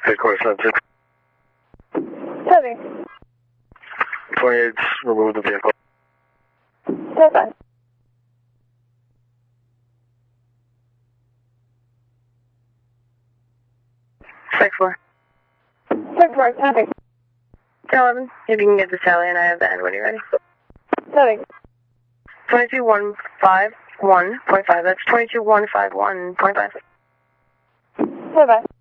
Headquarters 76. Heavy. 28's remove the vehicle. Stand by. Six four. 6-4, heavy. 11. If you can get the tally and I have the end when you're ready. Heavy. 22151.5. That's 22151.5. Stand by.